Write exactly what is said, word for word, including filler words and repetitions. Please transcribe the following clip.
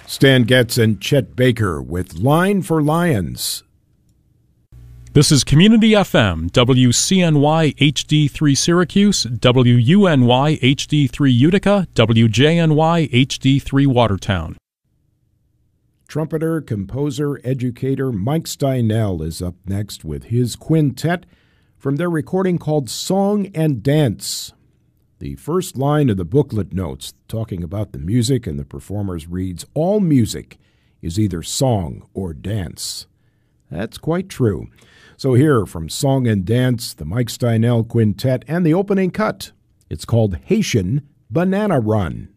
Stan Getz and Chet Baker with Line for Lions. This is Community F M, W C N Y H D three Syracuse, W U N Y H D three Utica, W J N Y H D three Watertown. Trumpeter, composer, educator Mike Steinell is up next with his quintet from their recording called Song and Dance. The first line of the booklet notes, talking about the music and the performers, reads, "All music is either song or dance." That's quite true. So here from Song and Dance, the Mike Steinell Quintet, and the opening cut. It's called Haitian Banana Run.